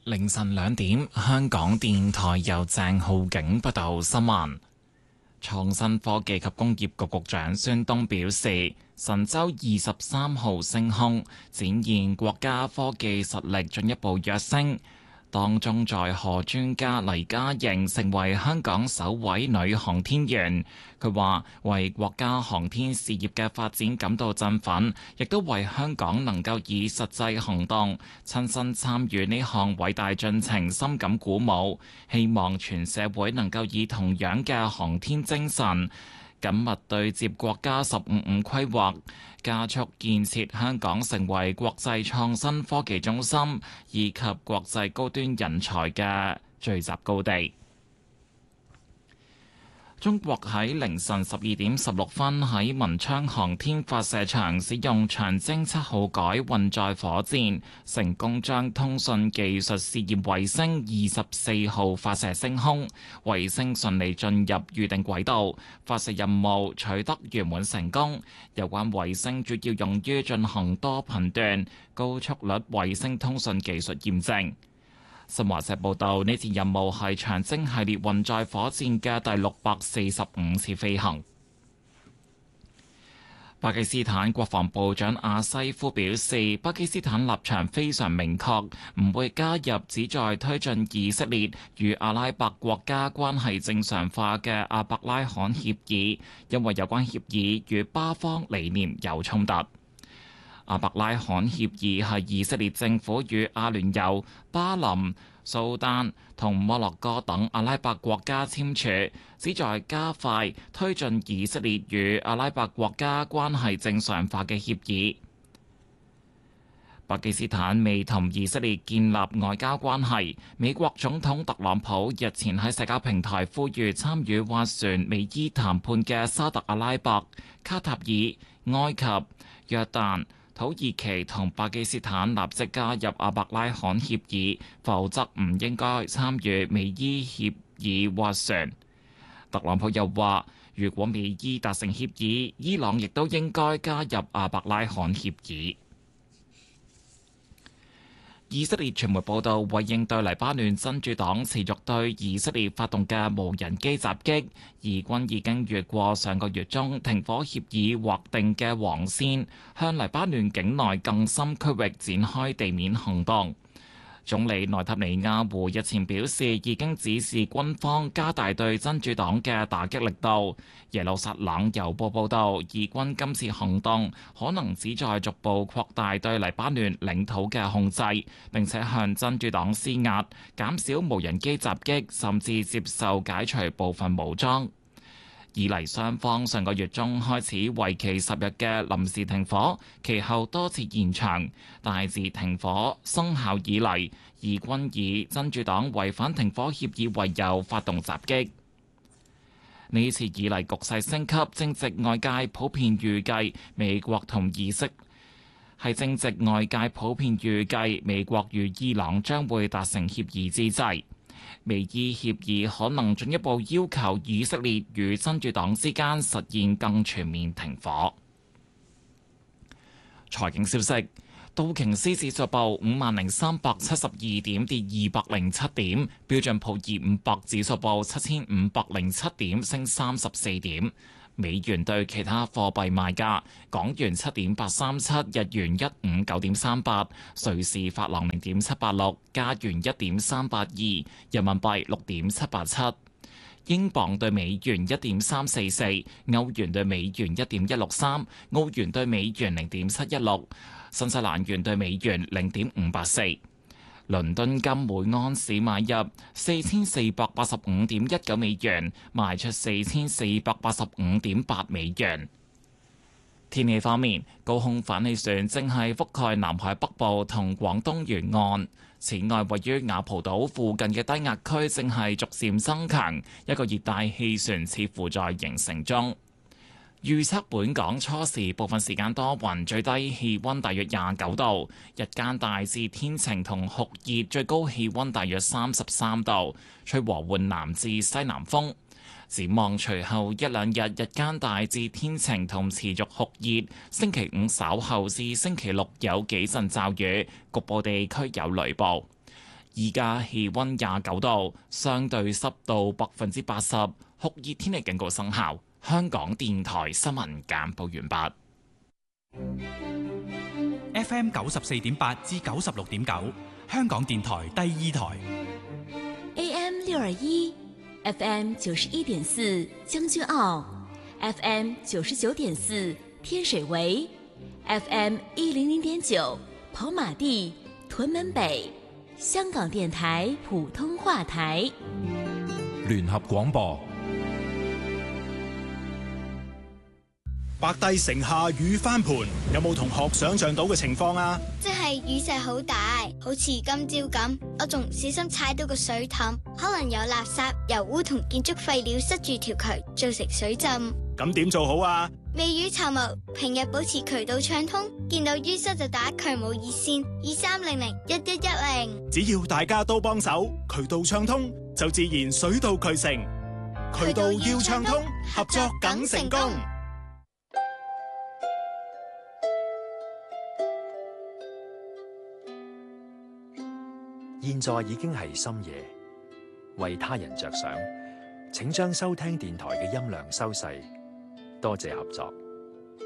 凌晨2點，香港電台由鄭浩景報道新聞。創新科技及工業局局長孫東表示，神舟23號升空，展現國家科技實力進一步躍升。當中載荷專家黎嘉瑩成為香港首位女航天員。佢話為國家航天事業嘅發展感到振奮，亦都為香港能夠以實際行動親身參與呢項偉大進程深感鼓舞。希望全社會能夠以同樣嘅航天精神，緊密對接國家15+5規劃，加速建設香港成為國際創新科技中心以及國際高端人才嘅聚集高地。中國喺凌晨12點16分喺文昌航天發射場使用長征7號改運載火箭，成功將通訊技術試驗衛星24號發射升空，衛星順利進入預定軌道，發射任務取得圓滿成功。有關衛星主要用於進行多頻段高速率衛星通訊技術驗證。新華社報道，呢次任務係長征系列運載火箭嘅第645次飛行。巴基斯坦國防部長阿西夫表示，巴基斯坦立場非常明確，唔會加入旨在推進以色列與阿拉伯國家關係正常化嘅阿伯拉罕協議，因為有關協議與巴方理念有衝突。阿伯拉罕協議係以色列政府與阿聯酋、巴林、蘇丹同摩洛哥等阿拉伯國家簽署，旨在加快推進以色列與阿拉伯國家關係正常化嘅協議。巴基斯坦未同以色列建立外交關係。美國總統特朗普日前喺社交平台呼籲參與斡旋美伊談判嘅沙特阿拉伯、卡塔爾、埃及、約旦、土耳其同巴基斯坦立即加入阿伯拉罕協議，否則唔應該參與美伊協議斡旋。特朗普又話，如果美伊達成協議，伊朗亦都應該加入阿伯拉罕協議。以色列傳媒報道，為應對黎巴嫩真主黨持續對以色列發動嘅無人機襲擊，以軍已經越過上個月中停火協議劃定嘅黃線，向黎巴嫩境內更深區域展開地面行動。總理內塔尼亞胡日前表示，已經指示軍方加大對真主黨嘅打擊力度。耶路撒冷郵報報導，以軍今次行動可能旨在逐步擴大對黎巴嫩領土嘅控制，並且向真主黨施壓，減少無人機襲擊，甚至接受解除部分武裝。以黎雙方上個月中開始為期10日嘅臨時停火，其後多次延長。大自停火生效以嚟，以軍以真主黨違反停火協議為由發動襲擊。呢次以嚟局勢升級，正值外界普遍預計美國與伊朗將會達成協議之際，美伊協議可能進一步要求以色列與真主黨之間實現更全面停火。財經消息：道瓊斯指數報50,372點，跌207點；標準普爾500指數報7,507點，升34點。美元對其他貨幣賣價：港元7.837，日元159.38，瑞士法郎0.786，加元1.382，人民幣6.787，英鎊對美元1.344，歐元對美元1.163，澳元對美元0.716，新西蘭元對美元0.584。倫敦金每盎司買入4485.19美元，賣出4485.8美元。天氣方面，高空反氣旋正係覆蓋南海北部同廣東沿岸。此外，位於雅蒲島附近嘅低壓區正係逐漸增強，一個熱帶氣旋似乎在形成中。預測本港初時部分時間多雲，最低氣溫大約29度，日間大致天晴同酷熱，最高氣溫大約33度，吹和緩南至西南風。展望隨後一兩日，日間大致天晴同持續酷熱，星期五稍後至星期六有幾陣驟雨，局部地區有雷暴。 依家氣溫29度，相對濕度80%，酷熱天氣警告生效。香港電台新聞簡報完畢。 FM 94.8至96.9，香港電台第二台。 AM 621 FM 91.4將軍澳 FM 99.4天水圍 FM 100.9跑馬地屯門北，香港電台普通話台。 聯合廣播。 白帝城下雨翻盤，有冇同學想象到嘅情況啊？ 即係雨勢好大，好似今朝咁，我仲唔小心踩到個水凼，可能有垃圾、油污同建築廢料塞住條渠，造成水浸。 咁點做好啊？ 未雨綢繆，平日保持渠道暢通，見到淤塞就打渠務熱線23001110。 只要大家都幫手，渠道暢通就自然水到渠成。渠道要暢通，合作梗成功。 現在已經係深夜，為他人着想，請將收聽電台嘅音量收細，多謝合作。